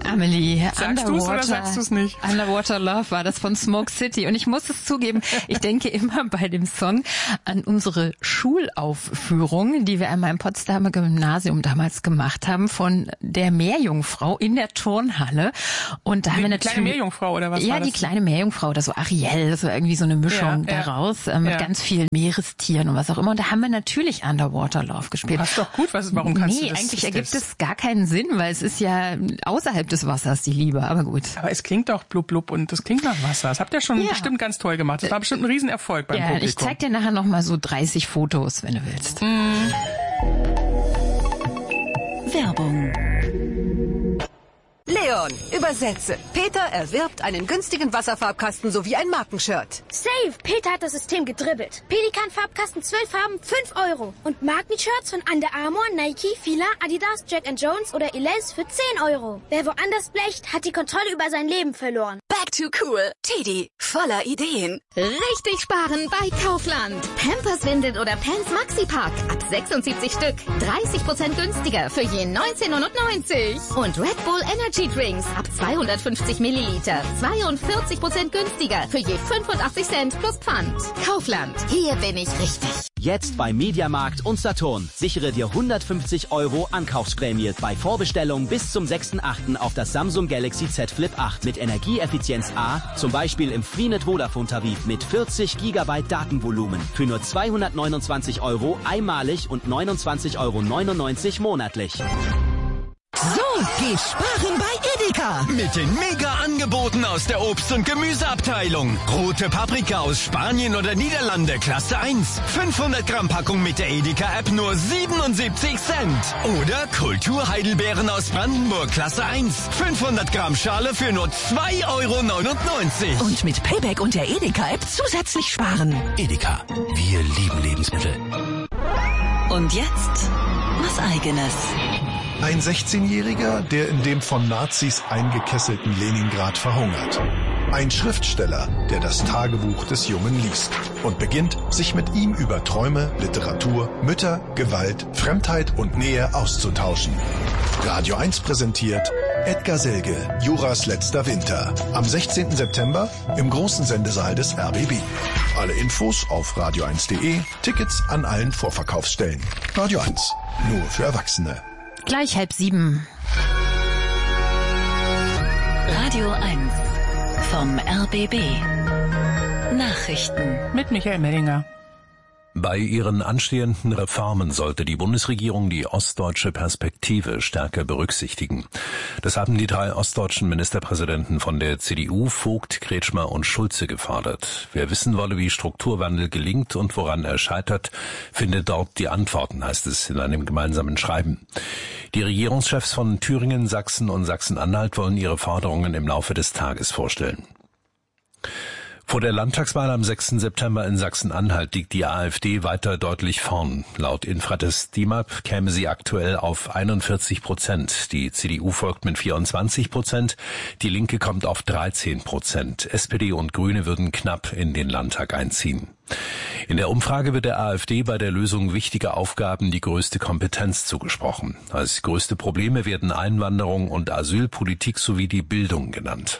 Amelie, sagst du es oder sagst du es nicht? Underwater Love war das von Smoke City. Und ich muss es zugeben, ich denke immer bei dem Song an unsere Schulaufführung, die wir einmal im Potsdamer Gymnasium damals gemacht haben, von der Meerjungfrau in der Turnhalle. Und da haben wir natürlich... Die kleine Meerjungfrau oder was war das? Ja, die kleine Meerjungfrau oder so Ariel, so irgendwie so eine Mischung daraus mit ganz vielen Meerestieren und was auch immer. Und da haben wir natürlich Underwater Love gespielt. Passt doch gut, warum kannst du das? Nee, eigentlich ergibt es gar keinen Sinn, weil es ist ja außerhalb des Wassers, die Liebe, aber gut. Aber es klingt doch blub blub und das klingt nach Wasser. Das habt ihr schon bestimmt ganz toll gemacht. Das war bestimmt ein Riesenerfolg beim Publikum. Ich zeig dir nachher noch mal so 30 Fotos, wenn du willst. Werbung. Leon, übersetze. Peter erwirbt einen günstigen Wasserfarbkasten sowie ein Markenshirt. Save! Peter hat das System gedribbelt. Pelikan-Farbkasten 12 Farben, 5 €. Und Markenshirts von Under Armour, Nike, Fila, Adidas, Jack & Jones oder Elize für 10 €. Wer woanders blecht, hat die Kontrolle über sein Leben verloren. Back to cool. Teddy, voller Ideen. Richtig sparen bei Kaufland. Pampers-Windeln oder Pants Maxi-Pack. Ab 76 Stück. 30% günstiger für je 19,99 €. Und Red Bull Energy Drinks ab 250 Milliliter. 42% günstiger für je 85 Cent plus Pfand. Kaufland. Hier bin ich richtig. Jetzt bei Mediamarkt und Saturn. Sichere dir 150 € Ankaufsprämie bei Vorbestellung bis zum 6.8. auf das Samsung Galaxy Z Flip 8 mit Energieeffizienz A, zum Beispiel im Freenet Vodafone Tarif mit 40 GB Datenvolumen für nur 229 € einmalig und 29,99 € monatlich. So geht sparen bei Edeka. Mit den Mega-Angeboten aus der Obst- und Gemüseabteilung. Rote Paprika aus Spanien oder Niederlande, Klasse 1. 500 Gramm Packung mit der Edeka-App nur 77 Cent. Oder Kulturheidelbeeren aus Brandenburg, Klasse 1. 500 Gramm Schale für nur 2,99 €. Und mit Payback und der Edeka-App zusätzlich sparen. Edeka, wir lieben Lebensmittel. Und jetzt was Eigenes. Ein 16-Jähriger, der in dem von Nazis eingekesselten Leningrad verhungert. Ein Schriftsteller, der das Tagebuch des Jungen liest und beginnt, sich mit ihm über Träume, Literatur, Mütter, Gewalt, Fremdheit und Nähe auszutauschen. Radio 1 präsentiert Edgar Selge, Juras letzter Winter. Am 16. September im großen Sendesaal des RBB. Alle Infos auf radio1.de, Tickets an allen Vorverkaufsstellen. Radio 1, nur für Erwachsene. Gleich 6:30. Radio 1 vom RBB. Nachrichten mit Michael Mellinger. Bei ihren anstehenden Reformen sollte die Bundesregierung die ostdeutsche Perspektive stärker berücksichtigen. Das haben die 3 ostdeutschen Ministerpräsidenten von der CDU, Vogt, Kretschmer und Schulze gefordert. Wer wissen wolle, wie Strukturwandel gelingt und woran er scheitert, findet dort die Antworten, heißt es in einem gemeinsamen Schreiben. Die Regierungschefs von Thüringen, Sachsen und Sachsen-Anhalt wollen ihre Forderungen im Laufe des Tages vorstellen. Vor der Landtagswahl am 6. September in Sachsen-Anhalt liegt die AfD weiter deutlich vorn. Laut Infrates DIMAP käme sie aktuell auf 41%. Die CDU folgt mit 24%. Die Linke kommt auf 13%. SPD und Grüne würden knapp in den Landtag einziehen. In der Umfrage wird der AfD bei der Lösung wichtiger Aufgaben die größte Kompetenz zugesprochen. Als größte Probleme werden Einwanderung und Asylpolitik sowie die Bildung genannt.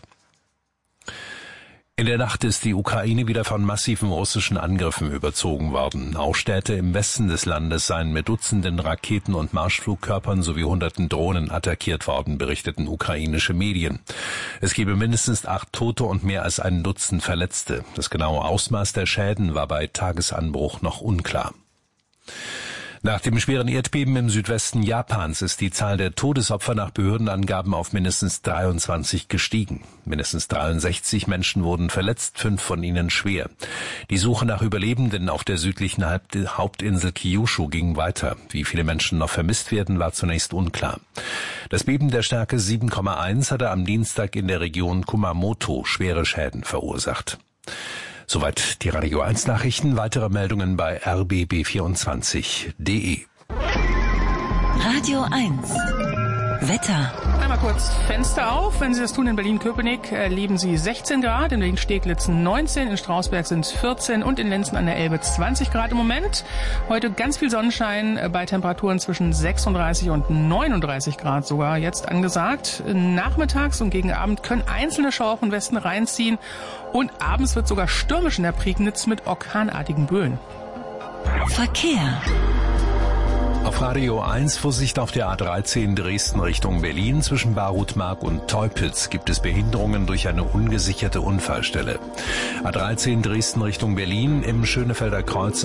In der Nacht ist die Ukraine wieder von massiven russischen Angriffen überzogen worden. Auch Städte im Westen des Landes seien mit Dutzenden Raketen und Marschflugkörpern sowie Hunderten Drohnen attackiert worden, berichteten ukrainische Medien. Es gebe mindestens 8 Tote und mehr als ein Dutzend Verletzte. Das genaue Ausmaß der Schäden war bei Tagesanbruch noch unklar. Nach dem schweren Erdbeben im Südwesten Japans ist die Zahl der Todesopfer nach Behördenangaben auf mindestens 23 gestiegen. Mindestens 63 Menschen wurden verletzt, 5 von ihnen schwer. Die Suche nach Überlebenden auf der südlichen Hauptinsel Kyushu ging weiter. Wie viele Menschen noch vermisst werden, war zunächst unklar. Das Beben der Stärke 7,1 hatte am Dienstag in der Region Kumamoto schwere Schäden verursacht. Soweit die Radio 1 Nachrichten. Weitere Meldungen bei rbb24.de. Radio 1 Wetter. Einmal kurz Fenster auf. Wenn Sie das tun in Berlin-Köpenick, erleben Sie 16 Grad, in Berlin-Steglitz 19, in Strausberg sind es 14 und in Lenzen an der Elbe 20 Grad im Moment. Heute ganz viel Sonnenschein bei Temperaturen zwischen 36 und 39 Grad sogar jetzt angesagt. Nachmittags und gegen Abend können einzelne Schauer von Westen reinziehen und abends wird sogar stürmisch in der Prignitz mit orkanartigen Böen. Verkehr. Auf Radio 1 Vorsicht auf der A13 Dresden Richtung Berlin. Zwischen Barutmark und Teupitz gibt es Behinderungen durch eine ungesicherte Unfallstelle. A13 Dresden Richtung Berlin im Schönefelder Kreuz